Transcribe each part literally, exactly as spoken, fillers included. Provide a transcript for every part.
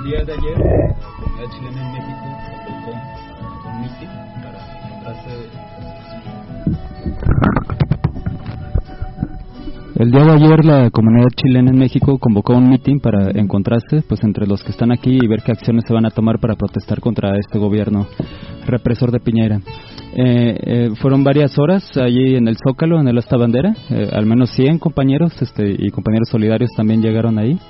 día de ayer, la comunidad chilena en México convocó un mitin para encontrarse. El día de ayer la comunidad chilena en México convocó un mitin para encontrarse pues entre los que están aquí y ver qué acciones se van a tomar para protestar contra este gobierno represor de Piñera. Eh, eh, fueron varias horas allí en el Zócalo, en el Asta Bandera, eh, al menos cien compañeros este, y compañeros solidarios también llegaron ahí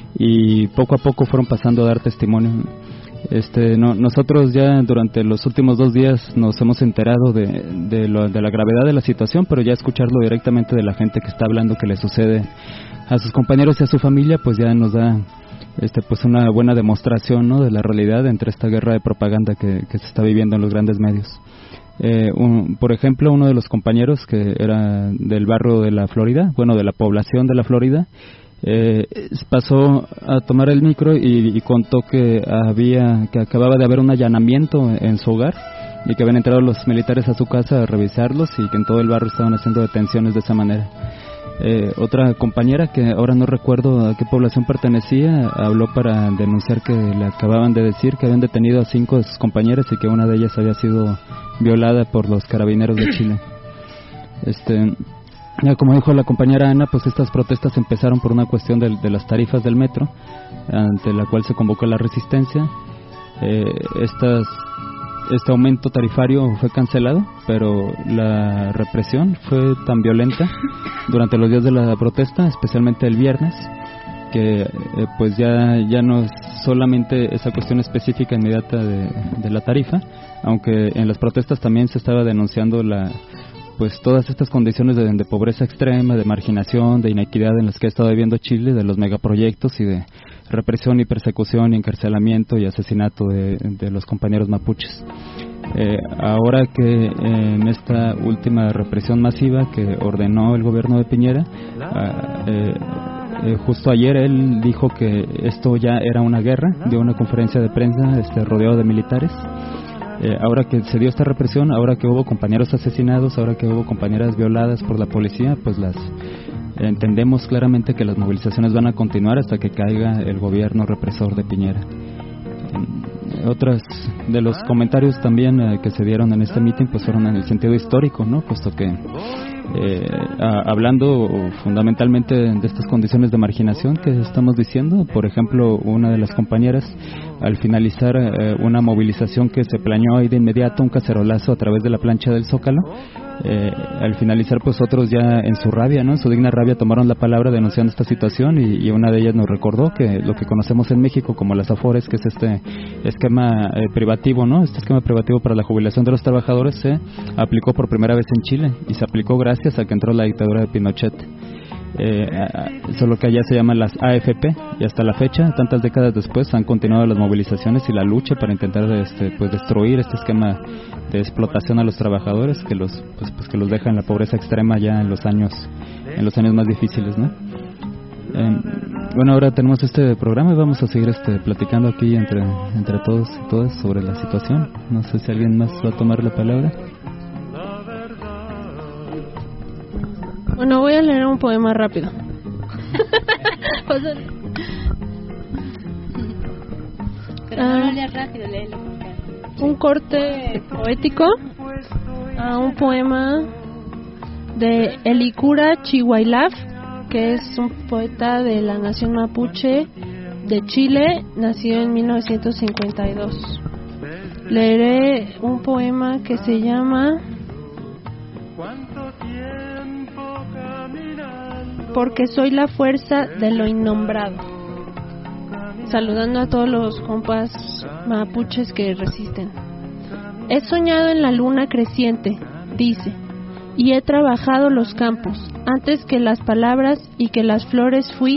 y poco a poco fueron pasando a dar testimonio. Este, no, nosotros ya durante los últimos dos días nos hemos enterado de, de, lo, de la gravedad de la situación, pero ya escucharlo directamente de la gente que está hablando que le sucede a sus compañeros y a su familia, pues ya nos da este, pues una buena demostración, ¿no?, de la realidad entre esta guerra de propaganda que, que se está viviendo en los grandes medios. Eh, un, por ejemplo, uno de los compañeros que era del barrio de la Florida, bueno, de la población de la Florida, Eh, pasó a tomar el micro y, y contó que había que acababa de haber un allanamiento en su hogar y que habían entrado los militares a su casa a revisarlos y que en todo el barrio estaban haciendo detenciones de esa manera. Eh, otra compañera, que ahora no recuerdo a qué población pertenecía, habló para denunciar que le acababan de decir que habían detenido a cinco de sus compañeras y que una de ellas había sido violada por los carabineros de Chile. Este... Ya, como dijo la compañera Ana, pues estas protestas empezaron por una cuestión de, de las tarifas del metro, ante la cual se convocó la resistencia. Eh, estas, este aumento tarifario fue cancelado, pero la represión fue tan violenta durante los días de la protesta, especialmente el viernes, que eh, pues ya, ya no es solamente esa cuestión específica inmediata de, de la tarifa, aunque en las protestas también se estaba denunciando la pues todas estas condiciones de, de pobreza extrema, de marginación, de inequidad en las que ha estado viviendo Chile, de los megaproyectos y de represión y persecución y encarcelamiento y asesinato de, de los compañeros mapuches. Eh, ahora que eh, en esta última represión masiva que ordenó el gobierno de Piñera, eh, eh, justo ayer él dijo que esto ya era una guerra, dio una conferencia de prensa este, rodeado de militares. Eh, ahora que se dio esta represión, ahora que hubo compañeros asesinados, ahora que hubo compañeras violadas por la policía, pues las eh, entendemos claramente que las movilizaciones van a continuar hasta que caiga el gobierno represor de Piñera. Eh, otros de los comentarios también eh, que se dieron en este meeting pues fueron en el sentido histórico, ¿no?, puesto que eh, a, hablando fundamentalmente de estas condiciones de marginación que estamos diciendo. Por ejemplo, una de las compañeras, al finalizar eh, una movilización que se planeó ahí de inmediato, un cacerolazo a través de la plancha del Zócalo, eh, al finalizar pues otros ya en su rabia, ¿no?, en su digna rabia, tomaron la palabra denunciando esta situación y, y una de ellas nos recordó que lo que conocemos en México como las Afores, que es este esquema eh, privativo, ¿no?, este esquema privativo para la jubilación de los trabajadores, se aplicó por primera vez en Chile y se aplicó gracias a que entró la dictadura de Pinochet. Eh, solo que allá se llaman las A F P y hasta la fecha, tantas décadas después, han continuado las movilizaciones y la lucha para intentar este, pues destruir este esquema de explotación a los trabajadores que los pues, pues que los deja en la pobreza extrema ya en los años en los años más difíciles, ¿no? Eh, bueno, ahora tenemos este programa y vamos a seguir este platicando aquí entre entre todos y todas sobre la situación. No sé si alguien más va a tomar la palabra. Bueno, voy a leer un poema rápido. Pero no lo leas rápido, léelo. Un corte poético a un poema de Elicura Chihuailaf, que es un poeta de la nación mapuche de Chile, nacido en mil novecientos cincuenta y dos. Leeré un poema que se llama Porque soy la fuerza de lo innombrado. Saludando a todos los compas mapuches que resisten. He soñado en la luna creciente, dice, y he trabajado los campos, antes que las palabras y que las flores fui.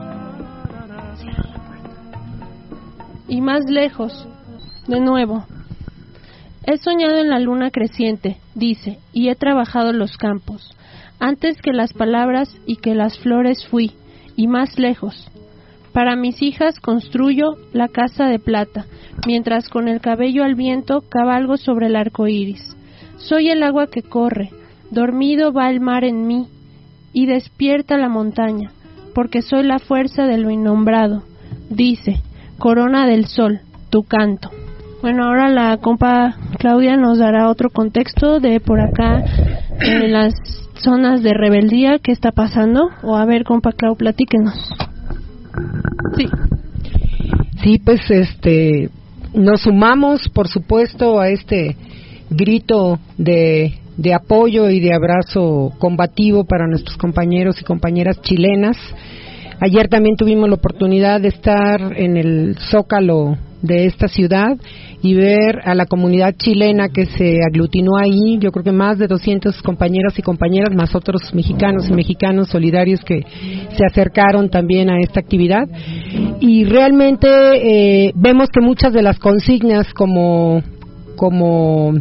Y más lejos, de nuevo. He soñado en la luna creciente, dice, y he trabajado los campos, antes que las palabras y que las flores fui, y más lejos. Para mis hijas construyo la casa de plata, mientras con el cabello al viento cabalgo sobre el arco iris. Soy el agua que corre, dormido va el mar en mí, y despierta la montaña, porque soy la fuerza de lo innombrado, dice, Corona del Sol, tu canto. Bueno, ahora la compa Claudia nos dará otro contexto de por acá, en las zonas de rebeldía, ¿qué está pasando? O a ver, compa Clau, platíquenos. Sí. Sí, pues este, nos sumamos, por supuesto, a este grito de, de apoyo y de abrazo combativo para nuestros compañeros y compañeras chilenas. Ayer también tuvimos la oportunidad de estar en el Zócalo de esta ciudad y ver a la comunidad chilena que se aglutinó ahí. Yo creo que más de doscientos compañeras y compañeras, más otros mexicanos y mexicanos solidarios que se acercaron también a esta actividad. Y realmente eh, vemos que muchas de las consignas como como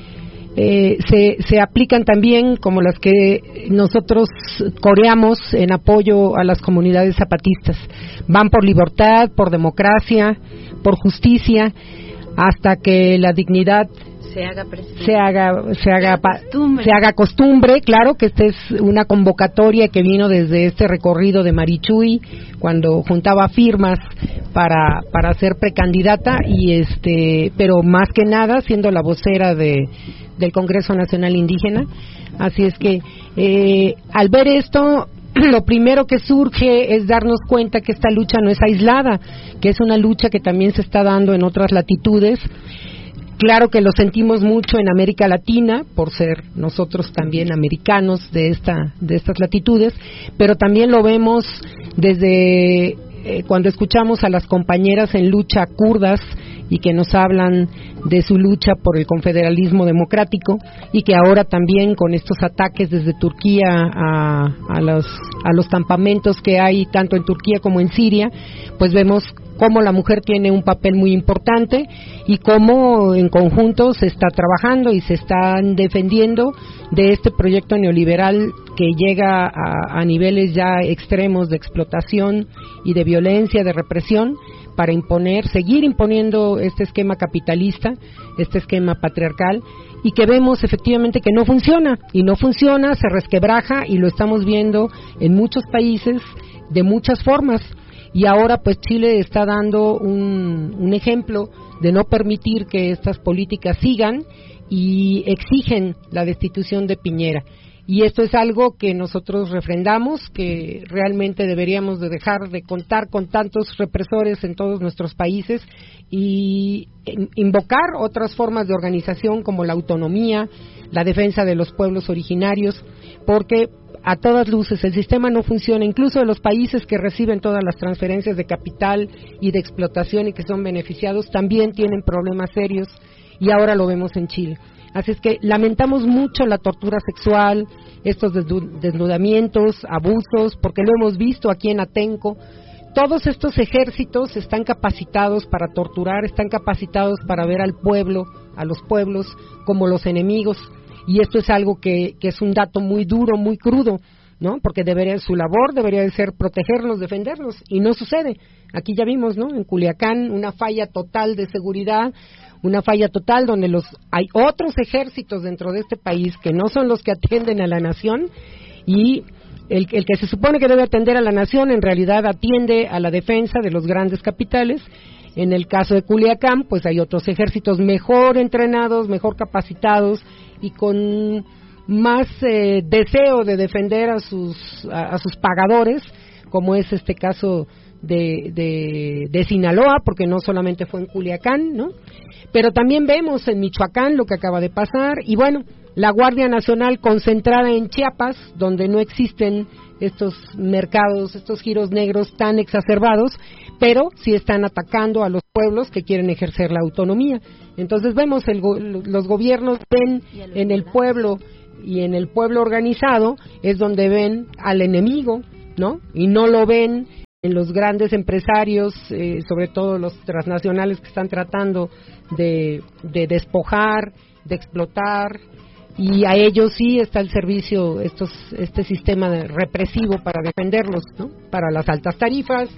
Eh, se, se aplican también como las que nosotros coreamos en apoyo a las comunidades zapatistas. Van por libertad, por democracia, por justicia, hasta que la dignidad se haga presente. se haga se haga costumbre. se haga costumbre. Claro que esta es una convocatoria que vino desde este recorrido de Marichuy, cuando juntaba firmas para para ser precandidata, y este pero más que nada siendo la vocera de del Congreso Nacional Indígena. Así es que eh, al ver esto, lo primero que surge es darnos cuenta que esta lucha no es aislada, que es una lucha que también se está dando en otras latitudes. Claro que lo sentimos mucho en América Latina, por ser nosotros también americanos de esta de estas latitudes, pero también lo vemos desde eh, cuando escuchamos a las compañeras en lucha kurdas y que nos hablan de su lucha por el confederalismo democrático, y que ahora también con estos ataques desde Turquía a, a, los, a los campamentos que hay tanto en Turquía como en Siria, pues vemos cómo la mujer tiene un papel muy importante y cómo en conjunto se está trabajando y se están defendiendo de este proyecto neoliberal que llega a, a niveles ya extremos de explotación y de violencia, de represión, para imponer, seguir imponiendo este esquema capitalista, este esquema patriarcal, y que vemos efectivamente que no funciona, y no funciona, se resquebraja, y lo estamos viendo en muchos países de muchas formas. Y ahora pues Chile está dando un, un ejemplo de no permitir que estas políticas sigan, y exigen la destitución de Piñera. Y esto es algo que nosotros refrendamos, que realmente deberíamos de dejar de contar con tantos represores en todos nuestros países y invocar otras formas de organización como la autonomía, la defensa de los pueblos originarios, porque a todas luces el sistema no funciona. Incluso de los países que reciben todas las transferencias de capital y de explotación y que son beneficiados también tienen problemas serios, y ahora lo vemos en Chile. Así es que lamentamos mucho la tortura sexual, estos desnudamientos, abusos, porque lo hemos visto aquí en Atenco. Todos estos ejércitos están capacitados para torturar, están capacitados para ver al pueblo, a los pueblos, como los enemigos. Y esto es algo que, que es un dato muy duro, muy crudo, ¿no? Porque debería, su labor debería de ser protegernos, defendernos, y no sucede. Aquí ya vimos, ¿no? En Culiacán, una falla total de seguridad, una falla total donde los hay otros ejércitos dentro de este país que no son los que atienden a la nación, y el, el que se supone que debe atender a la nación en realidad atiende a la defensa de los grandes capitales. En el caso de Culiacán, pues hay otros ejércitos mejor entrenados, mejor capacitados y con más eh, deseo de defender a sus a, a sus pagadores, como es este caso de, de, de Sinaloa, porque no solamente fue en Culiacán, ¿no? Pero también vemos en Michoacán lo que acaba de pasar, y bueno, la Guardia Nacional concentrada en Chiapas, donde no existen estos mercados, estos giros negros tan exacerbados, pero sí están atacando a los pueblos que quieren ejercer la autonomía. Entonces vemos el go- los gobiernos ven en el pueblo, y en el pueblo organizado es donde ven al enemigo, ¿no? Y no lo ven en los grandes empresarios, eh, sobre todo los transnacionales que están tratando de, de despojar, de explotar, y a ellos sí está el servicio, estos, este sistema de represivo para defenderlos, ¿no? Para las altas tarifas,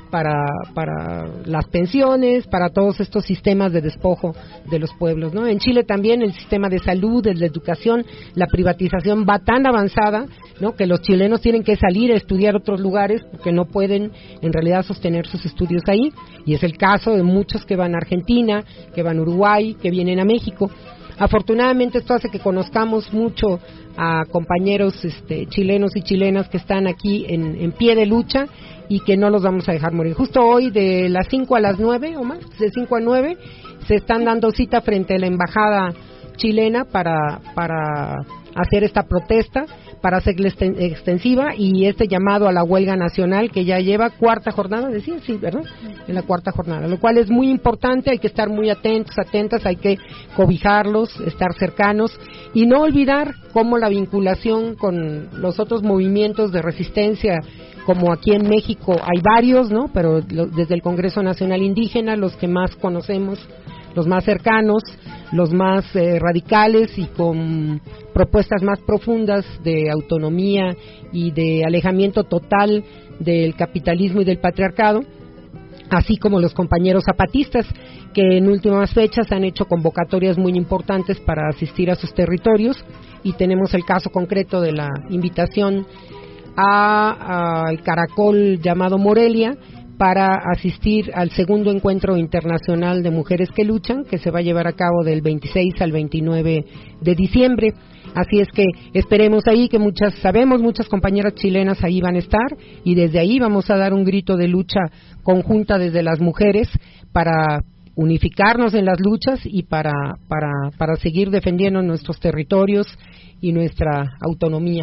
para, para las pensiones, para todos estos sistemas de despojo de los pueblos, ¿no? En Chile también el sistema de salud, de la educación, la privatización va tan avanzada, ¿no?, que los chilenos tienen que salir a estudiar a otros lugares porque no pueden en realidad sostener sus estudios ahí, y es el caso de muchos que van a Argentina, que van a Uruguay, que vienen a México. Afortunadamente esto hace que conozcamos mucho a compañeros este, chilenos y chilenas que están aquí en, en pie de lucha y que no los vamos a dejar morir. Justo hoy de las cinco a las nueve o más, de cinco a nueve, se están dando cita frente a la embajada chilena para, para hacer esta protesta, para hacerla extensiva, y este llamado a la huelga nacional que ya lleva cuarta jornada, decía, sí, ¿verdad? En la cuarta jornada, lo cual es muy importante, hay que estar muy atentos, atentas, hay que cobijarlos, estar cercanos y no olvidar cómo la vinculación con los otros movimientos de resistencia, como aquí en México hay varios, ¿no? Pero lo, desde el Congreso Nacional Indígena, los que más conocemos, los más cercanos, los más eh, radicales y con propuestas más profundas de autonomía y de alejamiento total del capitalismo y del patriarcado, así como los compañeros zapatistas que en últimas fechas han hecho convocatorias muy importantes para asistir a sus territorios, y tenemos el caso concreto de la invitación al Caracol llamado Morelia para asistir al segundo encuentro internacional de mujeres que luchan, que se va a llevar a cabo del veintiséis al veintinueve de diciembre. Así es que esperemos ahí, que muchas, sabemos, muchas compañeras chilenas ahí van a estar, y desde ahí vamos a dar un grito de lucha conjunta desde las mujeres para unificarnos en las luchas y para, para, para seguir defendiendo nuestros territorios y nuestra autonomía.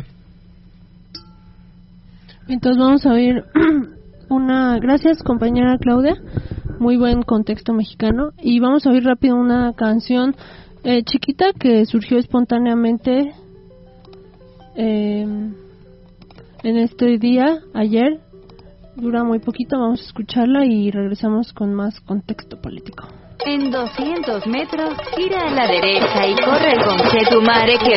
Entonces vamos a ver una, gracias compañera Claudia, muy buen contexto mexicano, y vamos a oír rápido una canción eh, chiquita que surgió espontáneamente eh, en este día, ayer, dura muy poquito, vamos a escucharla y regresamos con más contexto político. En doscientos metros, gira a la derecha y corre con Chetumare, que